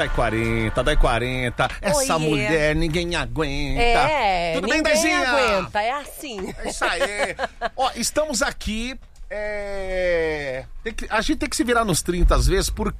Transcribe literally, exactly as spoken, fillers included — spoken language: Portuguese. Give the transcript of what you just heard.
dá quarenta, dá quarenta. Essa Oiê. mulher ninguém aguenta. É, Tudo bem, ninguém Dezinha? aguenta, é assim. É isso aí. Ó, estamos aqui. É... tem que- A gente tem que se virar nos trinta às vezes, por